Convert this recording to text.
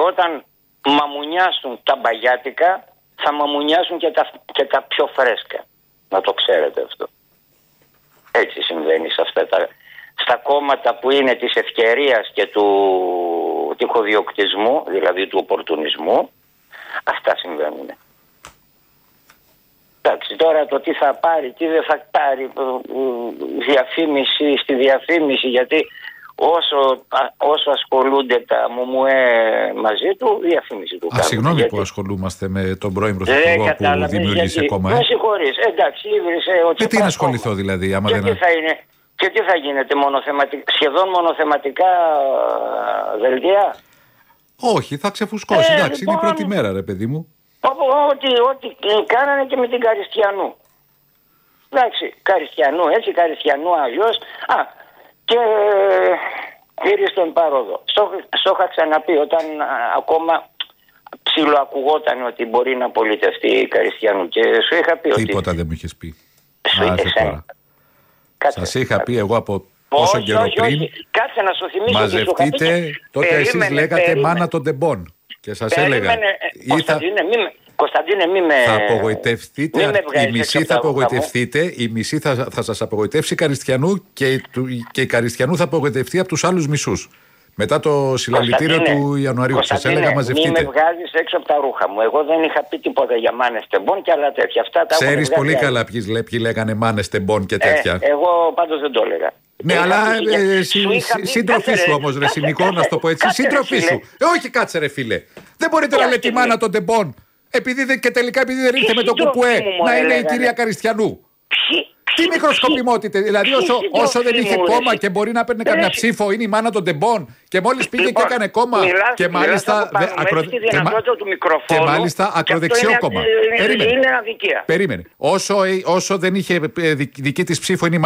όταν μαμουνιάσουν τα μπαγιάτικα, θα μαμουνιάσουν και τα πιο φρέσκα. Να το ξέρετε αυτό. Έτσι συμβαίνει σε αυτά στα κόμματα που είναι της ευκαιρίας και του τυχοδιοκτισμού, δηλαδή του οπορτουνισμού. Αυτά συμβαίνουν. Εντάξει, τώρα το τι θα πάρει, τι δεν θα πάρει, διαφήμιση στη διαφήμιση, γιατί όσο ασχολούνται τα μουμουέ μαζί του, διαφήμιση του κάνουν. Συγγνώμη που ασχολούμαστε με τον πρώην Πρωθυπουργό που δημιούργησε κόμμα. Με συγχωρείς, εντάξει, ίδρυσε ο Τσίπρας. Τι να ασχοληθώ δηλαδή, άμα δεν... Και τι θα γίνεται, σχεδόν μονοθεματικά δελτία. Όχι, θα ξεφουσκώσει, εντάξει, είναι η πρώτη μέρα ρε παιδί μου. Ό,τι κάνανε και με την Καριστιανού. Εντάξει, Καριστιανού έτσι, Καριστιανού αλλιώς. Και κύριε στον πάροδο. Στο είχα ξαναπεί όταν ακόμα ψιλοακουγόταν ότι μπορεί να πολιτευτεί η Καριστιανού. Και σου είχα πει τίποτα δεν μου είχες πει. Σας είχα πει εγώ από πόσο καιρό πριν. Κάτσε να σου θυμίσω. Μαζευτείτε, τότε εσείς λέγατε μάνα των τεμπών. Και σας έλεγα. Κωνσταντίνε, μη με. Θα απογοητευτείτε. Η μισή θα απογοητευτείτε, η μισή θα σας απογοητεύσει η Καριστιανού και η Καριστιανού θα απογοητευτεί από τους άλλους μισούς. Μετά το συλλαλητήριο του Ιανουαρίου. Σας έλεγα μαζευτείτε. Μη με βγάζεις έξω από τα ρούχα μου. Εγώ δεν είχα πει τίποτα για μάνες τεμπών και άλλα τέτοια. Ξέρεις πολύ καλά ποιοι λέγανε μάνες τεμπών και τέτοια. Εγώ πάντως δεν το έλεγα. Ναι, αλλά σύντροφή σου όμως, ρε Νικό, να το πω έτσι. Σύντροφή σου. Όχι, κάτσε ρε φίλε. Δεν μπορείτε να λέτε η μάνα των τεμπών. Και τελικά επειδή δεν ήρθε με το κουκουέ να είναι η κυρία Καριστιανού. Τι μικροσκοπιμότητα, δηλαδή όσο δεν είχε κόμμα και μπορεί να παίρνει καμιά ψήφο, είναι η μάνα των τεμπών και μόλις πήγε και έκανε κόμμα και μάλιστα ακροδεξιό κόμμα. Είναι αδικία. Περίμενε. Όσο δεν είχε δική της ψήφο, είναι η